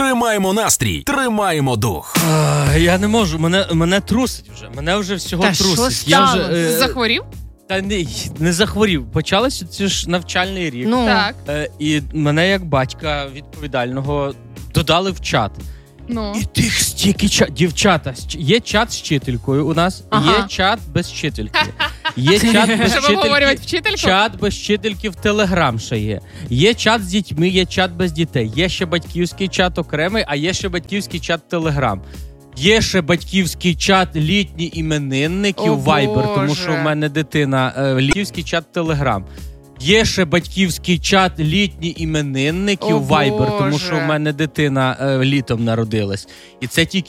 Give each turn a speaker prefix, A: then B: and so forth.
A: Тримаємо настрій, тримаємо дух.
B: Я не можу, мене трусить вже. Мене вже всього трусить.
C: Я вже захворів?
B: Та не захворів. Почалося це ж навчальний рік.
C: Так.
B: І мене як батька відповідального додали в чат. І тих стільки дівчата. Є чат з вчителькою у нас, є чат без вчительки. Є чат без вчительки. Чат без вчительки в Телеграм ще є. Є чат з дітьми, є чат без дітей. Є ще батьківський чат окремий, а є ще батьківський чат Телеграм. Є ще батьківський чат літні іменинники у Viber, тому що в мене дитина. Батьківський чат Телеграм. Є ще батьківський чат літні іменинники у Viber, тому що в мене дитина літом народилась. І це тільки